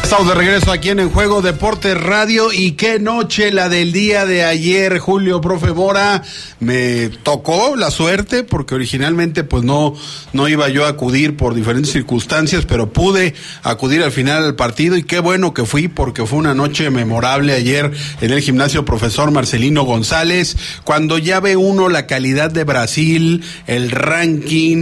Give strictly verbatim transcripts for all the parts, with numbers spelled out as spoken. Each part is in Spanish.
Estamos de regreso aquí en En Juego Deportes Radio, y qué noche la del día de ayer, Julio, profe Mora. Me tocó la suerte porque originalmente pues no, no iba yo a acudir por diferentes circunstancias, pero pude acudir al final del partido, y qué bueno que fui porque fue una noche memorable ayer en el gimnasio Profesor Marcelino González, cuando ya ve uno la calidad de Brasil, el ranking,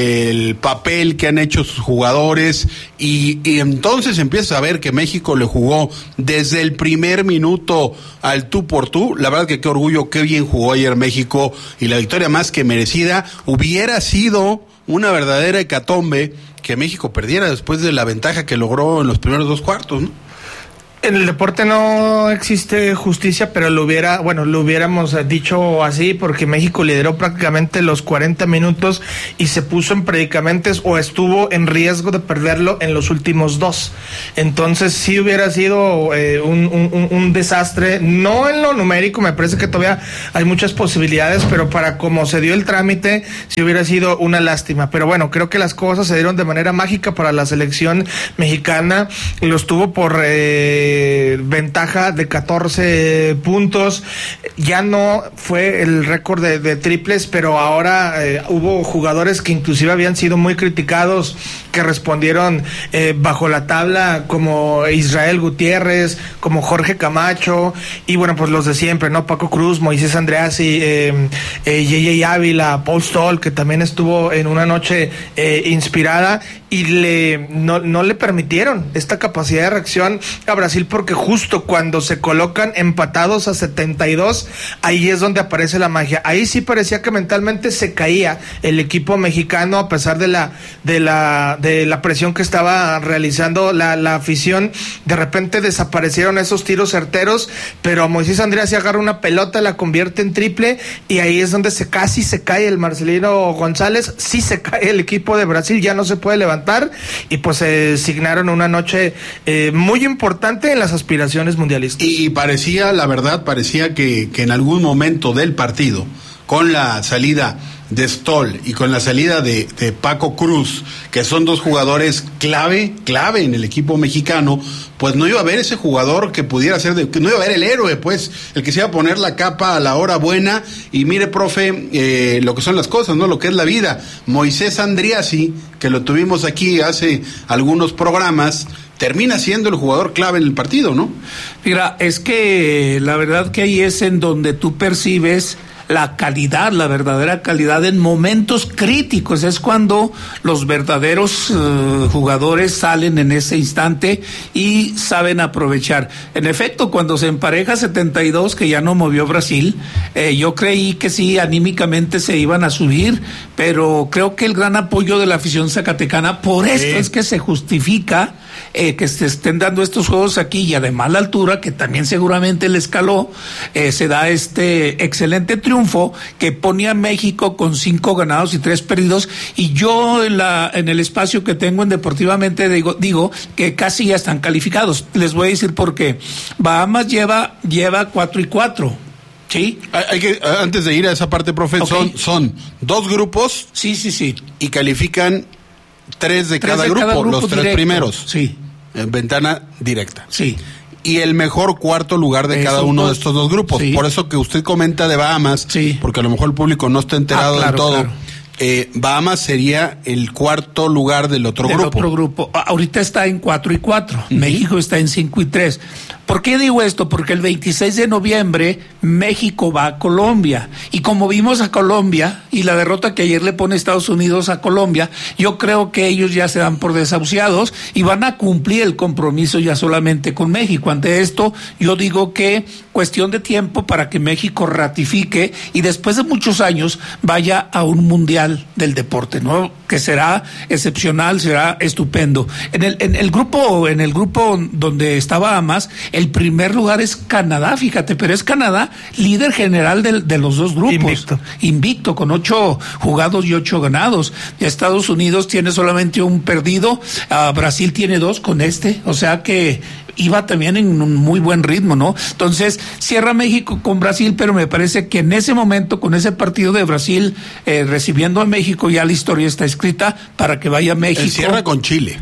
el papel que han hecho sus jugadores, y, y entonces empieza a ver que México le jugó desde el primer minuto al tú por tú. La verdad que qué orgullo, qué bien jugó ayer México, y la victoria más que merecida. Hubiera sido una verdadera hecatombe que México perdiera después de la ventaja que logró en los primeros dos cuartos, ¿no? En el deporte no existe justicia, pero lo hubiera, bueno, lo hubiéramos dicho así, porque México lideró prácticamente los cuarenta minutos y se puso en predicamentos o estuvo en riesgo de perderlo en los últimos dos. Entonces sí hubiera sido eh, un, un, un desastre, no en lo numérico, me parece que todavía hay muchas posibilidades, pero para cómo se dio el trámite, sí hubiera sido una lástima. Pero bueno, creo que las cosas se dieron de manera mágica para la selección mexicana, los tuvo por... Eh, ventaja de catorce puntos. Ya no fue el récord de, de triples, pero ahora eh, hubo jugadores que inclusive habían sido muy criticados, que respondieron eh, bajo la tabla, como Israel Gutiérrez, como Jorge Camacho, y bueno, pues los de siempre, ¿no? Paco Cruz, Moisés Andreassi, eh, eh, Yeye Ávila, Paul Stoll, que también estuvo en una noche eh, inspirada, y le no, no le permitieron esta capacidad de reacción a Brasil, porque justo cuando se colocan empatados a setenta y dos, ahí es donde aparece la magia. Ahí sí parecía que mentalmente se caía el equipo mexicano, a pesar de la de la de la presión que estaba realizando la, la afición. De repente desaparecieron esos tiros certeros, pero Moisés Andreassi agarra una pelota, la convierte en triple, y ahí es donde se casi se cae el Marcelino González. Sí se cae el equipo de Brasil, ya no se puede levantar, y pues se eh, signaron una noche eh, muy importante en las aspiraciones mundialistas. Y, y parecía, la verdad, parecía que, que en algún momento del partido, con la salida de Stoll y con la salida de, de Paco Cruz, que son dos jugadores clave, clave en el equipo mexicano, pues no iba a haber ese jugador que pudiera ser, de, que no iba a haber el héroe, pues, el que se iba a poner la capa a la hora buena. Y mire, profe, eh, lo que son las cosas, ¿no? Lo que es la vida. Moisés Andreassi, que lo tuvimos aquí hace algunos programas, termina siendo el jugador clave en el partido, ¿no? Mira, es que la verdad que ahí es en donde tú percibes la calidad, la verdadera calidad en momentos críticos. Es cuando los verdaderos uh, jugadores salen en ese instante y saben aprovechar. En efecto, cuando se empareja setenta y dos, que ya no movió Brasil, eh, yo creí que sí, anímicamente se iban a subir, pero creo que el gran apoyo de la afición zacatecana, por esto sí. es que se justifica Eh, que se estén dando estos juegos aquí, y además la altura, que también seguramente le escaló, eh, se da este excelente triunfo que pone a México con cinco ganados y tres perdidos. Y yo en la en el espacio que tengo en Deportivamente digo, digo que casi ya están calificados. Les voy a decir por qué. Bahamas lleva lleva cuatro y cuatro. Sí. Hay, hay que, antes de ir a esa parte, profe, okay. son, son dos grupos. Sí, sí, sí. Y califican tres de, tres cada, de grupo, cada grupo, los tres directo. primeros. Sí. En ventana directa. Sí. Y el mejor cuarto lugar de Esos cada uno dos. de estos dos grupos. Sí. Por eso que usted comenta de Bahamas, sí. porque a lo mejor el público no está enterado ah, claro, de todo. Claro. Eh, Bahamas sería el cuarto lugar del otro del grupo. Otro grupo. Ahorita está en cuatro y cuatro. Uh-huh. México está en cinco y tres. ¿Por qué digo esto? Porque el veintiséis de noviembre México va a Colombia, y como vimos a Colombia y la derrota que ayer le pone Estados Unidos a Colombia, yo creo que ellos ya se dan por desahuciados y van a cumplir el compromiso ya solamente con México. Ante esto, yo digo que cuestión de tiempo para que México ratifique y después de muchos años vaya a un mundial del deporte, ¿no? Que será excepcional, será estupendo. En el, en el grupo, en el grupo donde estaba Bahamas, el primer lugar es Canadá, fíjate, pero es Canadá líder general de, de los dos grupos. Invicto. Invicto, con ocho jugados y ocho ganados. Y Estados Unidos tiene solamente un perdido, uh, Brasil tiene dos con este, o sea que iba también en un muy buen ritmo, ¿no? Entonces, cierra México con Brasil, pero me parece que en ese momento, con ese partido de Brasil eh, recibiendo a México, ya la historia está escrita para que vaya México. El cierra con Chile.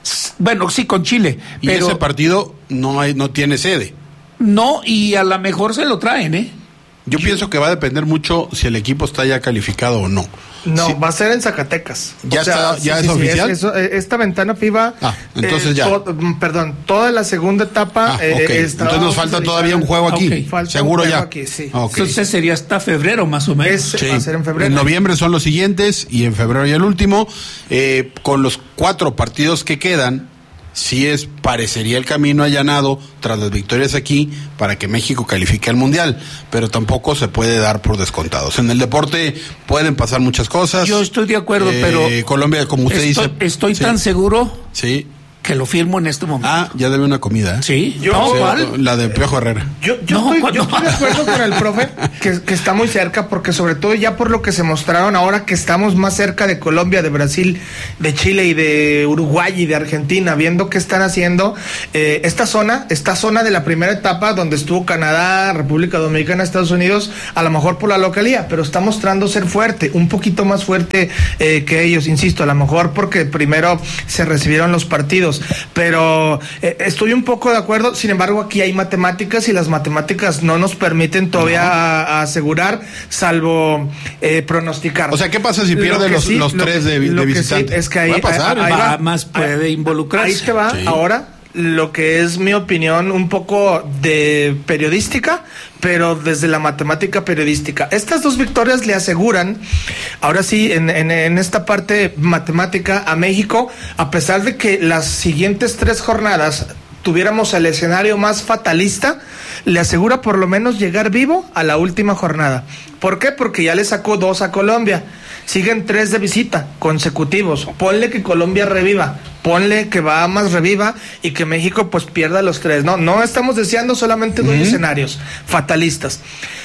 Bueno, sí, con Chile. Y pero ese partido no hay, no tiene sede. No, y a lo mejor se lo traen, ¿eh? Yo, Yo pienso que va a depender mucho si el equipo está ya calificado o no. No, sí. va a ser en Zacatecas. ¿Ya o sea, está, ya sí, es sí, oficial? Sí, es, es, esta ventana FIBA. Ah, entonces eh, ya. To, perdón, toda la segunda etapa. Ah, okay. eh, Entonces nos falta todavía un juego aquí. Okay. Falta Seguro un juego ya. Aquí, sí. Okay. Entonces sería hasta febrero más o menos. Es, sí. Va a ser en febrero. En noviembre son los siguientes y en febrero ya el último. Eh, con los cuatro partidos que quedan, sí es, parecería el camino allanado tras las victorias aquí para que México califique al Mundial, pero tampoco se puede dar por descontados. En el deporte pueden pasar muchas cosas. Yo estoy de acuerdo, eh, pero Colombia, como usted estoy, dice, estoy sí. tan seguro Sí. que lo firmo en este momento. Ah, ya debe una comida, ¿eh? Sí. Yo- No, Sí, ¿cuál? la de Piojo Herrera. Yo, yo, No, estoy, ¿cuándo? yo estoy de acuerdo con el profe que, que está muy cerca, porque sobre todo ya por lo que se mostraron ahora que estamos más cerca de Colombia, de Brasil, de Chile y de Uruguay y de Argentina, viendo qué están haciendo, eh, esta zona, esta zona de la primera etapa donde estuvo Canadá, República Dominicana, Estados Unidos, a lo mejor por la localía, pero está mostrando ser fuerte, un poquito más fuerte eh, que ellos, insisto, a lo mejor porque primero se recibieron los partidos, pero Eh, estoy un poco de acuerdo. Sin embargo, aquí hay matemáticas y las matemáticas no nos permiten todavía a, a asegurar, salvo eh, pronosticar. O sea, ¿qué pasa si Lo pierde que los, sí, los lo tres que- de, lo de que sí visitante? es que ahí, Puede pasar. ahí- ahí va. Bahamas puede Ahí- involucrarse. Ahí te va. Sí. Ahora lo que es mi opinión un poco de periodística, pero desde la matemática periodística. Estas dos victorias le aseguran, ahora sí, en, en, en esta parte matemática a México, a pesar de que las siguientes tres jornadas tuviéramos el escenario más fatalista, le asegura por lo menos llegar vivo a la última jornada. ¿Por qué? Porque ya le sacó dos a Colombia. Siguen tres de visita consecutivos. Ponle que Colombia reviva, ponle que Bahamas reviva y que México pues pierda los tres. No, no estamos deseando solamente dos Uh-huh. escenarios fatalistas.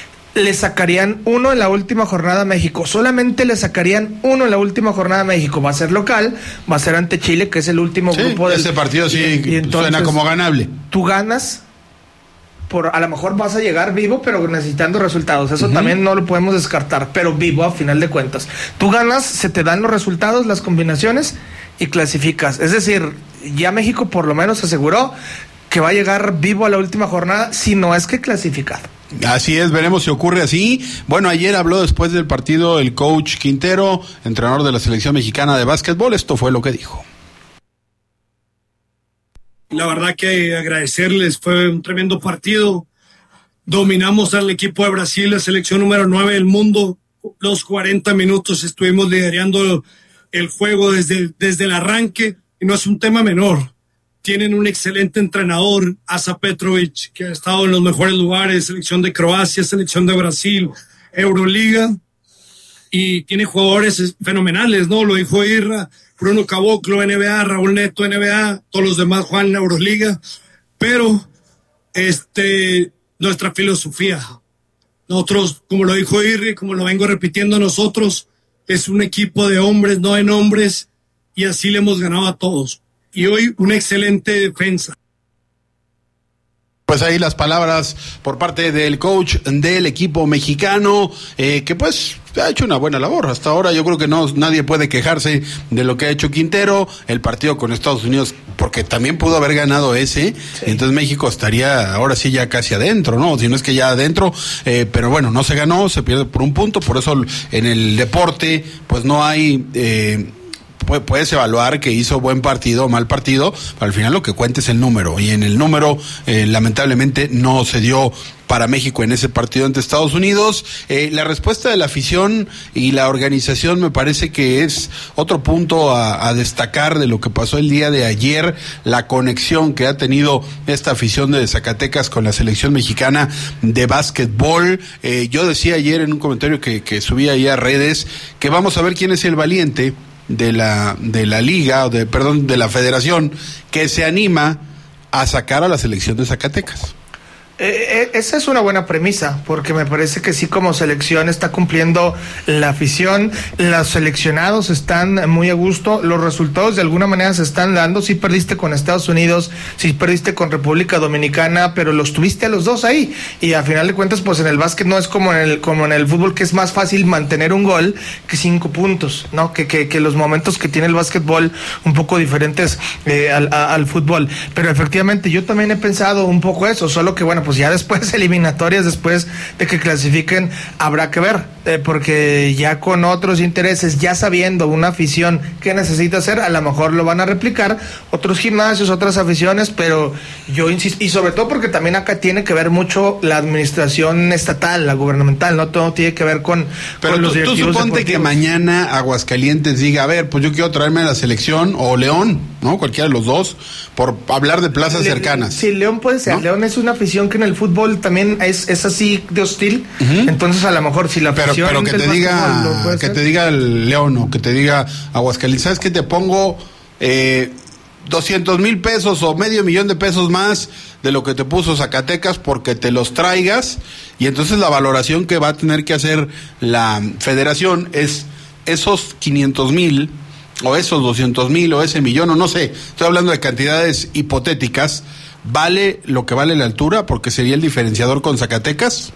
Le sacarían uno en la última jornada a México. Solamente le sacarían uno en la última jornada a México. Va a ser local, va a ser ante Chile, que es el último Sí, grupo del... ese partido sí y- y entonces suena como ganable. Tú ganas, por a lo mejor vas a llegar vivo, pero necesitando resultados. Eso uh-huh. también no lo podemos descartar, pero vivo a final de cuentas. Tú ganas, se te dan los resultados, las combinaciones y clasificas. Es decir, ya México por lo menos aseguró que va a llegar vivo a la última jornada, si no es que clasificado. Así es, veremos si ocurre así. Bueno, ayer habló después del partido el coach Quintero, entrenador de la selección mexicana de básquetbol. Esto fue lo que dijo. La verdad que agradecerles, fue un tremendo partido. Dominamos al equipo de Brasil, la selección número nueve del mundo. Los cuarenta minutos estuvimos liderando el juego desde, desde el arranque, y no es un tema menor. Tienen un excelente entrenador, Asa Petrovic, que ha estado en los mejores lugares, selección de Croacia, selección de Brasil, Euroliga, y tiene jugadores fenomenales, ¿no? Lo dijo Irra, Bruno Caboclo, N B A, Raúl Neto, N B A, todos los demás juegan en Euroliga, pero este, nuestra filosofía, nosotros, como lo dijo Irra, como lo vengo repitiendo nosotros, es un equipo de hombres, no de nombres, y así le hemos ganado a todos. Y hoy una excelente defensa. Pues ahí las palabras por parte del coach del equipo mexicano, eh, que pues ha hecho una buena labor. Hasta ahora yo creo que no nadie puede quejarse de lo que ha hecho Quintero. El partido con Estados Unidos, porque también pudo haber ganado ese, sí. Entonces México estaría ahora sí ya casi adentro, ¿no? Si no es que ya adentro, eh, pero bueno, no se ganó, se pierde por un punto. Por eso en el deporte pues no hay... Eh, puedes evaluar que hizo buen partido o mal partido, pero al final lo que cuenta es el número, y en el número eh, lamentablemente no se dio para México en ese partido ante Estados Unidos. Eh, la respuesta de la afición y la organización me parece que es otro punto a, a destacar de lo que pasó el día de ayer, la conexión que ha tenido esta afición de Zacatecas con la selección mexicana de básquetbol. Eh, yo decía ayer en un comentario que, que subí ahí a redes que vamos a ver quién es el valiente de la de la liga o de perdón de la federación que se anima a sacar a la selección de Zacatecas. Eh, esa es una buena premisa, porque me parece que sí, como selección está cumpliendo la afición, los seleccionados están muy a gusto, los resultados de alguna manera se están dando. Sí perdiste con Estados Unidos, sí perdiste con República Dominicana, pero los tuviste a los dos ahí, y a final de cuentas pues en el básquet no es como en el como en el fútbol, que es más fácil mantener un gol que cinco puntos, ¿no? Que, que, que los momentos que tiene el básquetbol un poco diferentes eh, al, a, al fútbol, pero efectivamente yo también he pensado un poco eso, solo que bueno, pues ya después eliminatorias, después de que clasifiquen, habrá que ver, eh, porque ya con otros intereses, ya sabiendo una afición que necesita hacer, a lo mejor lo van a replicar otros gimnasios, otras aficiones, pero yo insisto, y sobre todo porque también acá tiene que ver mucho la administración estatal, la gubernamental, no todo tiene que ver con, pero con tú, los directivos tú suponte deportivos. Que mañana Aguascalientes diga, a ver, pues yo quiero traerme a la selección, o León, ¿no? Cualquiera de los dos, por hablar de plazas Le, cercanas. Sí, León puede ser, ¿no? León es una afición que en el fútbol también es, es así de hostil, uh-huh. Entonces a lo mejor si la pero, afición pero que te diga que hacer. te diga el León, o que te diga Aguascalientes, ¿sabes qué? Te pongo eh, doscientos mil pesos o medio millón de pesos más de lo que te puso Zacatecas porque te los traigas, y entonces la valoración que va a tener que hacer la federación es esos quinientos mil o esos doscientos mil o ese millón, o no sé, estoy hablando de cantidades hipotéticas. ¿Vale lo que vale la altura? Porque sería el diferenciador con Zacatecas.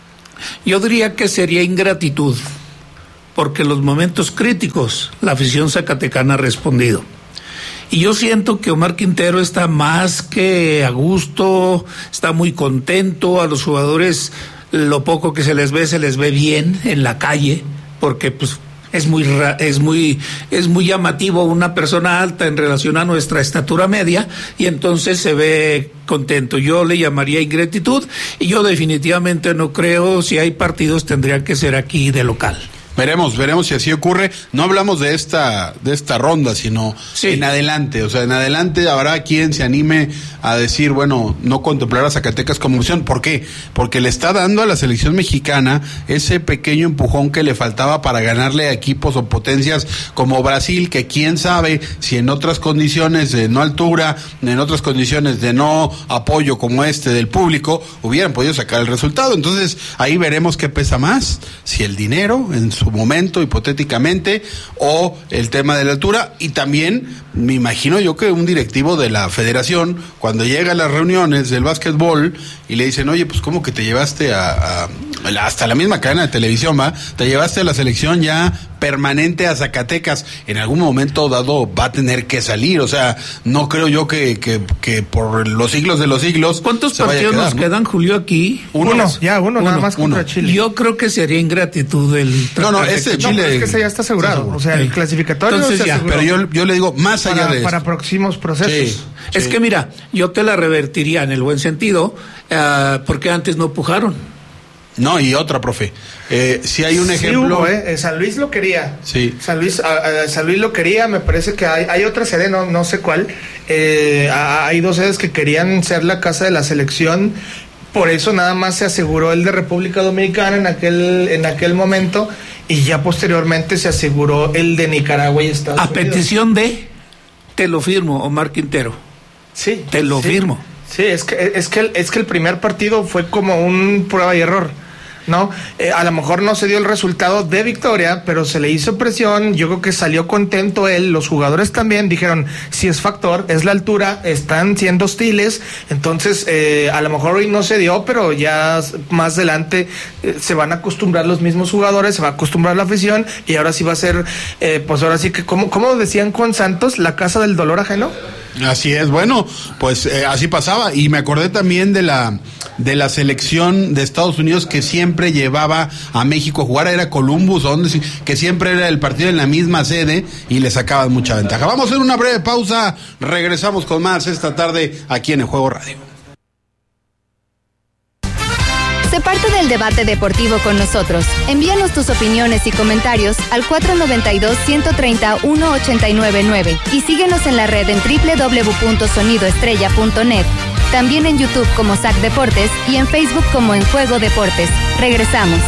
Yo diría que sería ingratitud, porque en los momentos críticos la afición zacatecana ha respondido. Y yo siento que Omar Quintero está más que a gusto, está muy contento. A los jugadores, lo poco que se les ve, se les ve bien en la calle, porque pues es muy es muy es muy llamativo una persona alta en relación a nuestra estatura media, y entonces se ve contento. Yo le llamaría ingratitud, y yo definitivamente no creo, si hay partidos tendrían que ser aquí de local. Veremos, veremos si así ocurre. No hablamos de esta de esta ronda, sino sí. en adelante. O sea, en adelante habrá quien se anime a decir, bueno, no contemplar a Zacatecas como opción. ¿Por qué? Porque le está dando a la selección mexicana ese pequeño empujón que le faltaba para ganarle a equipos o potencias como Brasil, que quién sabe si en otras condiciones de no altura, en otras condiciones de no apoyo como este del público, hubieran podido sacar el resultado. Entonces, ahí veremos qué pesa más, si el dinero en su momento, hipotéticamente, o el tema de la altura. Y también me imagino yo que un directivo de la federación, cuando llega a las reuniones del básquetbol y le dicen, oye, pues cómo que te llevaste a, a hasta la misma cadena de televisión, va, te llevaste a la selección ya permanente a Zacatecas, en algún momento dado va a tener que salir. O sea, no creo yo que, que, que por los siglos de los siglos. ¿Cuántos partidos quedar, nos ¿no? quedan, Julio, aquí? Uno, uno ya, uno, uno, nada más contra uno. Chile. Yo creo que sería ingratitud el... No, no, este Chile... No, es que ese ya está asegurado, seguro. O sea, sí. El clasificatorio Entonces, se ya. aseguró. Pero yo, yo le digo, más para, allá de Para esto. próximos procesos. Sí, es sí. que mira, yo te la revertiría en el buen sentido, uh, porque antes no pujaron. No, y otra, profe. Eh, si hay un ejemplo. Sí hubo, ¿eh? San Luis lo quería. Sí. San Luis, a, a San Luis lo quería. Me parece que hay, hay otra sede, no, no sé cuál. Eh, hay dos sedes que querían ser la casa de la selección. Por eso nada más se aseguró el de República Dominicana en aquel, en aquel momento. Y ya posteriormente se aseguró el de Nicaragua y Estados a Unidos. A petición de, te lo firmo, Omar Quintero. Sí. Te lo sí. firmo. Sí, es que, es que el, es que el primer partido fue como un prueba y error, ¿no? Eh, a lo mejor no se dio el resultado de victoria, pero se le hizo presión. Yo creo que salió contento él, los jugadores también dijeron, si es factor, es la altura, están siendo hostiles, entonces eh, a lo mejor hoy no se dio, pero ya más adelante eh, se van a acostumbrar los mismos jugadores, se va a acostumbrar la afición, y ahora sí va a ser, eh, pues ahora sí que, como, como decían con Santos, la casa del dolor ajeno. Así es, bueno, pues eh, así pasaba. Y me acordé también de la de la selección de Estados Unidos que siempre llevaba a México a jugar, era Columbus, donde que siempre era el partido en la misma sede y le sacaban mucha ventaja. Vamos a hacer una breve pausa, regresamos con más esta tarde aquí en El Juego Radio. Sé parte del debate deportivo con nosotros. Envíanos tus opiniones y comentarios al cuatro nueve dos, uno tres cero, uno ocho nueve nueve y síguenos en la red en doble u doble u doble u punto sonido estrella punto net. También en YouTube como S A C Deportes y en Facebook como En Juego Deportes. Regresamos.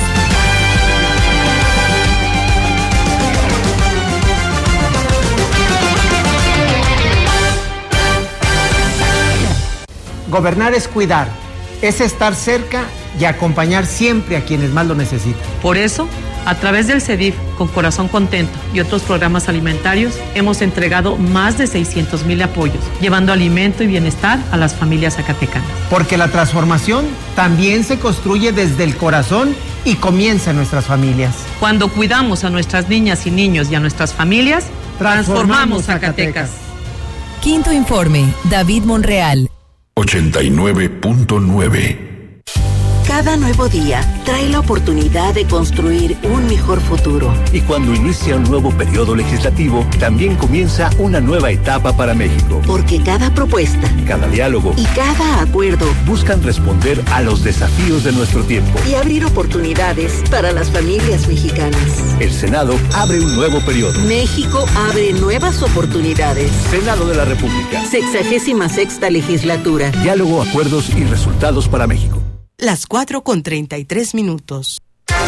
Gobernar es cuidar. es estar cerca y acompañar siempre a quienes más lo necesitan. Por eso, a través del C E D I F, con Corazón Contento y otros programas alimentarios, hemos entregado más de seiscientos mil apoyos, llevando alimento y bienestar a las familias zacatecanas. Porque la transformación también se construye desde el corazón y comienza en nuestras familias. Cuando cuidamos a nuestras niñas y niños y a nuestras familias, transformamos Zacatecas. Quinto informe, David Monreal. ochenta y nueve punto nueve. Cada nuevo día trae la oportunidad de construir un mejor futuro. Y cuando inicia un nuevo periodo legislativo, también comienza una nueva etapa para México. Porque cada propuesta, cada diálogo y cada acuerdo buscan responder a los desafíos de nuestro tiempo y abrir oportunidades para las familias mexicanas. El Senado abre un nuevo periodo. México abre nuevas oportunidades. Senado de la República. Sexagésima sexta legislatura. Diálogo, acuerdos y resultados para México. Las cuatro con treinta y tres minutos.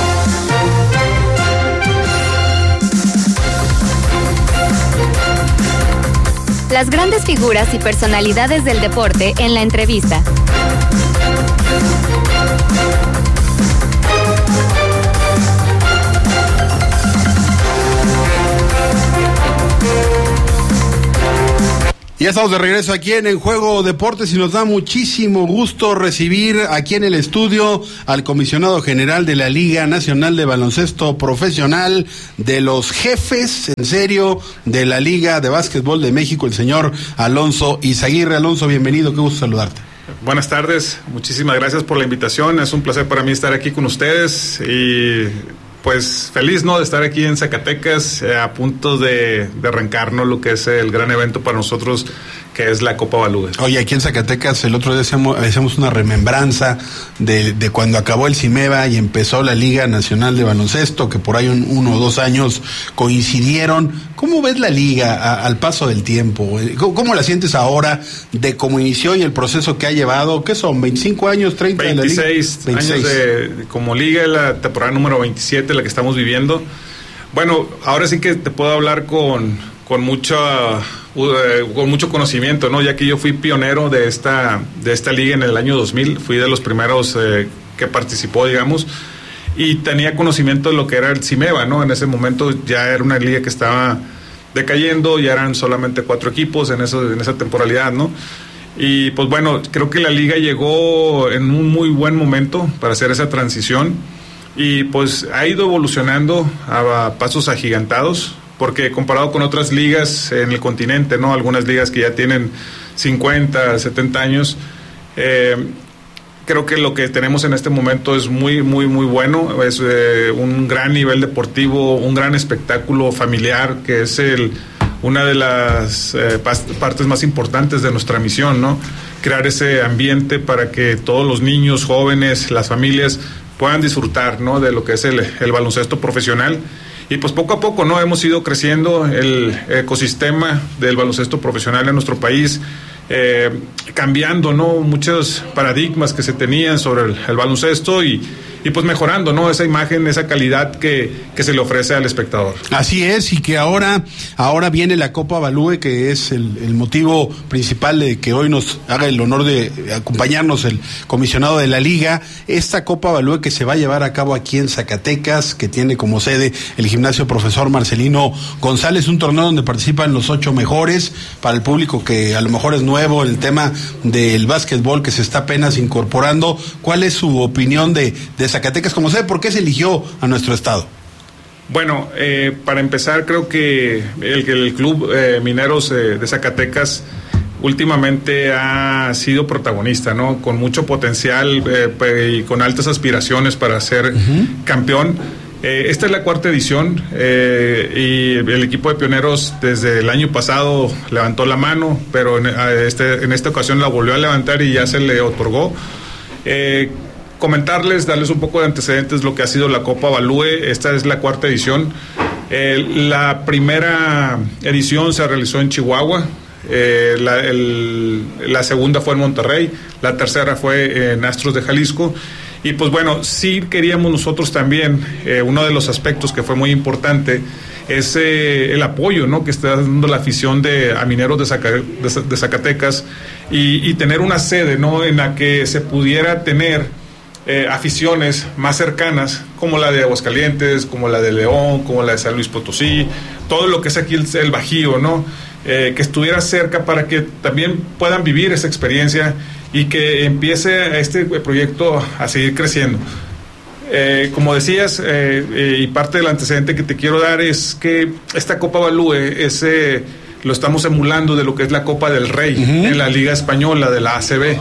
Las grandes figuras y personalidades del deporte en la entrevista. Ya estamos de regreso aquí en En Juego Deportes y nos da muchísimo gusto recibir aquí en el estudio al comisionado general de la Liga Nacional de Baloncesto Profesional, de los jefes, en serio, de la Liga de Básquetbol de México, el señor Alonso Izaguirre. Alonso, bienvenido, qué gusto saludarte. Buenas tardes, muchísimas gracias por la invitación, es un placer para mí estar aquí con ustedes y pues feliz, ¿no?, de estar aquí en Zacatecas, eh, a punto de, de arrancar, ¿no?, lo que es el gran evento para nosotros, que es la Copa Balúe. Oye, aquí en Zacatecas el otro día hacemos, hacemos una remembranza de, de cuando acabó el CIMEBA y empezó la Liga Nacional de Baloncesto, que por ahí un, uno o dos años coincidieron. ¿Cómo ves la liga a, al paso del tiempo? ¿Cómo, ¿Cómo la sientes ahora de cómo inició y el proceso que ha llevado? ¿Qué son? ¿veinticinco años, treinta veintiséis de la liga? veintiséis años de, como liga, la temporada número veintisiete, la que estamos viviendo. Bueno, ahora sí que te puedo hablar con, con mucha... con mucho conocimiento, ¿no? Ya que yo fui pionero de esta de esta liga en el año dos mil, fui de los primeros eh, que participó, digamos, y tenía conocimiento de lo que era el CIMEBA, ¿no? En ese momento ya era una liga que estaba decayendo, ya eran solamente cuatro equipos en eso en esa temporalidad, ¿no? Y pues bueno, creo que la liga llegó en un muy buen momento para hacer esa transición y pues ha ido evolucionando a pasos agigantados, porque comparado con otras ligas en el continente, ¿no?, algunas ligas que ya tienen cincuenta, setenta años, eh, creo que lo que tenemos en este momento es muy, muy, muy bueno, es eh, un gran nivel deportivo, un gran espectáculo familiar, que es el, una de las eh, partes más importantes de nuestra misión, ¿no?, crear ese ambiente para que todos los niños, jóvenes, las familias puedan disfrutar, ¿no?, de lo que es el, el baloncesto profesional. Y pues poco a poco, ¿no?, hemos ido creciendo el ecosistema del baloncesto profesional en nuestro país, eh, cambiando, ¿no?, muchos paradigmas que se tenían sobre el, el baloncesto y, y pues mejorando, ¿no?, esa imagen, esa calidad que, que se le ofrece al espectador. Así es, y que ahora, ahora viene la Copa Balúe, que es el, el motivo principal de que hoy nos haga el honor de acompañarnos el comisionado de la Liga. Esta Copa Balúe que se va a llevar a cabo aquí en Zacatecas, que tiene como sede el gimnasio Profesor Marcelino González, un torneo donde participan los ocho mejores. Para el público que a lo mejor es nuevo el tema del básquetbol, que se está apenas incorporando, ¿cuál es su opinión de, de Zacatecas como sede? ¿Por qué se eligió a nuestro estado? Bueno, eh, para empezar, creo que el, el Club eh, Mineros eh, de Zacatecas últimamente ha sido protagonista, ¿no?, con mucho potencial eh, y con altas aspiraciones para ser uh-huh. campeón. Eh, esta es la cuarta edición eh, y el equipo de Pioneros desde el año pasado levantó la mano, pero en, este, en esta ocasión la volvió a levantar y ya se le otorgó. Eh, comentarles, darles un poco de antecedentes lo que ha sido la Copa Balúe. Esta es la cuarta edición. Eh, la primera edición se realizó en Chihuahua, eh, la, el, la segunda fue en Monterrey, la tercera fue en Astros de Jalisco Y pues bueno, sí queríamos nosotros también, eh, uno de los aspectos que fue muy importante es eh, el apoyo, ¿no?, que está dando la afición de, a Mineros de, Zaca, de, de Zacatecas y, y tener una sede, ¿no?, en la que se pudiera tener eh, aficiones más cercanas, como la de Aguascalientes, como la de León, como la de San Luis Potosí, todo lo que es aquí el, el Bajío, ¿no?, eh, que estuviera cerca para que también puedan vivir esa experiencia y que empiece este proyecto a seguir creciendo. Eh, como decías, eh, eh, y parte del antecedente que te quiero dar es que esta Copa Balúe es, eh, lo estamos emulando de lo que es la Copa del Rey, uh-huh, en la Liga Española de la A C B,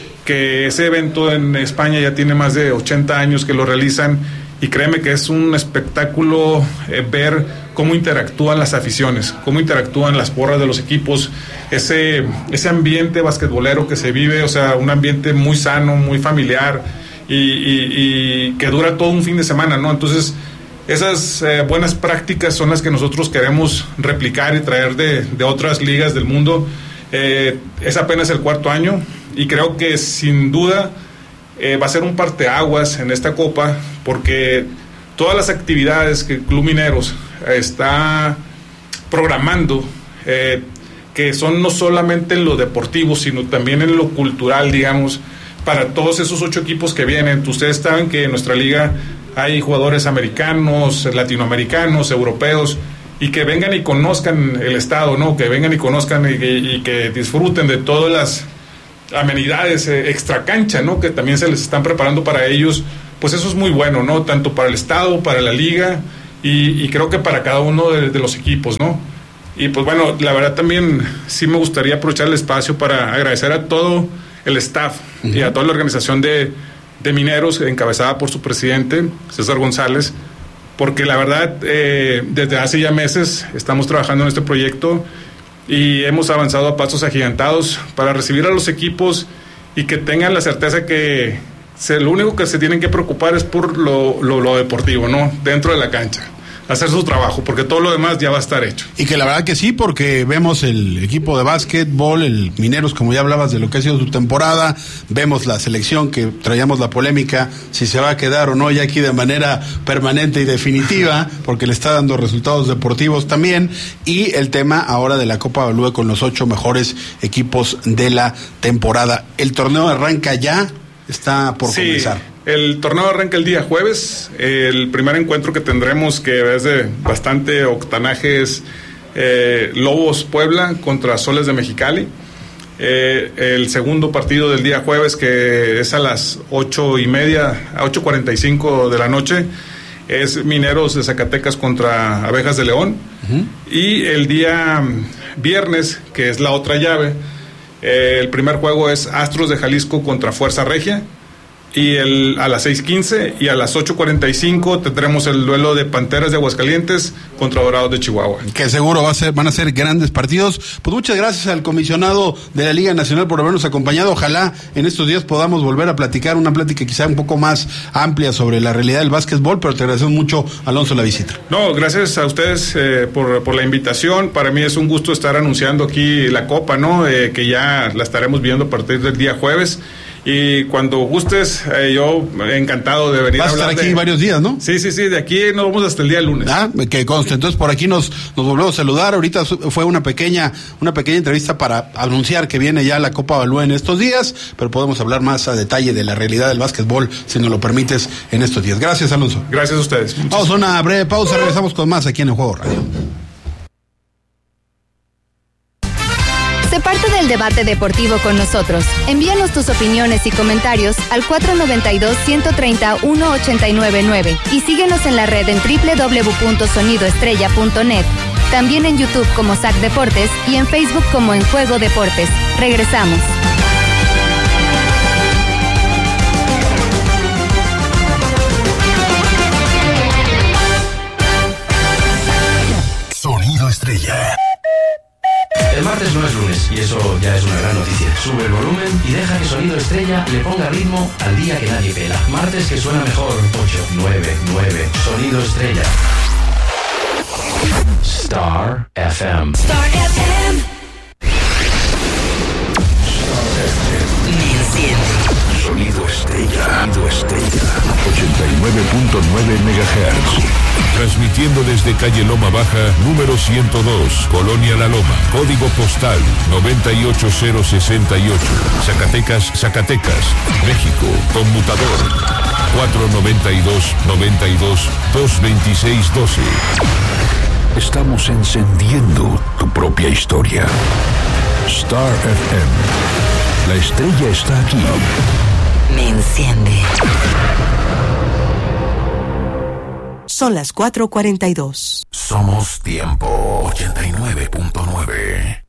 que ese evento en España ya tiene más de ochenta años que lo realizan, y créeme que es un espectáculo eh, ver cómo interactúan las aficiones, cómo interactúan las porras de los equipos, ese, ese ambiente basquetbolero que se vive, o sea, un ambiente muy sano, muy familiar, y, y, y que dura todo un fin de semana, ¿no? Entonces, esas eh, buenas prácticas son las que nosotros queremos replicar y traer de, de otras ligas del mundo. Eh, es apenas el cuarto año y creo que sin duda eh, va a ser un parteaguas en esta Copa, porque todas las actividades que el Club Mineros está programando, eh, que son no solamente en lo deportivo, sino también en lo cultural, digamos, para todos esos ocho equipos que vienen. Ustedes saben que en nuestra liga hay jugadores americanos, latinoamericanos, europeos, y que vengan y conozcan el estado, ¿no? Que vengan y conozcan y, y, y que disfruten de todas las amenidades eh, extra cancha, ¿no?, que también se les están preparando para ellos. Pues eso es muy bueno, ¿no?, tanto para el estado, para la liga y, y creo que para cada uno de, de los equipos, ¿no? Y pues bueno, la verdad también sí me gustaría aprovechar el espacio para agradecer a todo el staff, uh-huh, y a toda la organización de, de Mineros, encabezada por su presidente, César González, porque la verdad, eh, desde hace ya meses estamos trabajando en este proyecto y hemos avanzado a pasos agigantados para recibir a los equipos y que tengan la certeza que se, lo único que se tienen que preocupar es por lo, lo, lo deportivo, ¿no?, dentro de la cancha, hacer su trabajo, porque todo lo demás ya va a estar hecho. Y que la verdad que sí, porque vemos el equipo de básquetbol, el Mineros, como ya hablabas de lo que ha sido su temporada, vemos la selección, que traíamos la polémica si se va a quedar o no ya aquí de manera permanente y definitiva, porque le está dando resultados deportivos también, y el tema ahora de la Copa Balúe con los ocho mejores equipos de la temporada. El torneo arranca ya, está por sí. comenzar. El torneo arranca el día jueves. El primer encuentro que tendremos, que es de bastante octanaje, es eh, Lobos Puebla contra Soles de Mexicali. Eh, el segundo partido del día jueves, que es a las ocho y media, a ocho cuarenta y cinco de la noche, es Mineros de Zacatecas contra Abejas de León. Uh-huh. Y el día viernes, que es la otra llave, eh, el primer juego es Astros de Jalisco contra Fuerza Regia. Y el, a las seis quince y a las ocho cuarenta y cinco tendremos el duelo de Panteras de Aguascalientes contra Dorados de Chihuahua. Que seguro va a ser, van a ser grandes partidos. Pues muchas gracias al comisionado de la Liga Nacional por habernos acompañado. Ojalá en estos días podamos volver a platicar, una plática quizá un poco más amplia sobre la realidad del básquetbol, pero te agradecemos mucho, Alonso, la visita. No, gracias a ustedes eh, por, por la invitación. Para mí es un gusto estar anunciando aquí la Copa, ¿no? Eh, que ya la estaremos viendo a partir del día jueves. Y cuando gustes, eh, yo encantado de venir a hablar. Vas a estar aquí de... varios días, ¿no? Sí, sí, sí, de aquí nos vamos hasta el día lunes. Ah, que conste. Entonces por aquí nos, nos volvemos a saludar. Ahorita fue una pequeña, una pequeña entrevista para anunciar que viene ya la Copa Balúe en estos días, pero podemos hablar más a detalle de la realidad del básquetbol, si nos lo permites, en estos días. Gracias, Alonso. Gracias a ustedes. Muchas Vamos a una breve pausa, regresamos con más aquí en El Juego Radio. Sé parte del debate deportivo con nosotros. Envíanos tus opiniones y comentarios al cuatro noventa y dos, ciento treinta, uno ochenta y nueve nueve y síguenos en la red en doble u doble u doble u punto sonido estrella punto net. También en YouTube como S A C Deportes y en Facebook como En Juego Deportes. Regresamos. Sonido Estrella. El martes no es lunes y eso ya es una gran noticia. Sube el volumen y deja que Sonido Estrella le ponga ritmo al día que nadie pela. Martes que suena mejor. ocho, nueve, nueve. Sonido Estrella. Star F M. Star F M. Me enciende. Sonido Estrella. Sonido Estrella. nueve megahertz. Transmitiendo desde calle Loma Baja, número ciento dos, Colonia La Loma, código postal noventa y ocho cero sesenta y ocho, Zacatecas, Zacatecas, México, conmutador cuatro noventa y dos, noventa y dos, dos veintiséis doce. Estamos encendiendo tu propia historia. Star F M. La estrella está aquí. Me enciende. Son las cuatro cuarenta y dos. Somos Tiempo ochenta y nueve punto nueve.